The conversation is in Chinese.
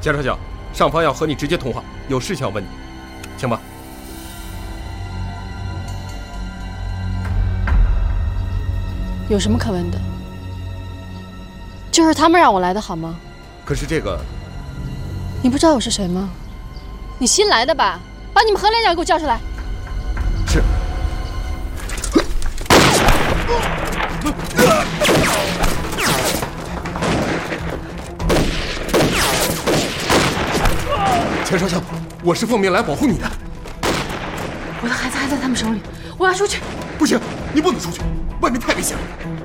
钱少校，上方要和你直接通话，有事情要问你，请吧。 有什么可问的？就是他们让我来的，好吗？ 可是这个， 你不知道我是谁吗？你新来的吧？把你们何连长给我叫出来。 是。钱少校，我是奉命来保护你的。 我的孩子还在他们手里，我要出去。 不行，你不能出去，外面太危险了。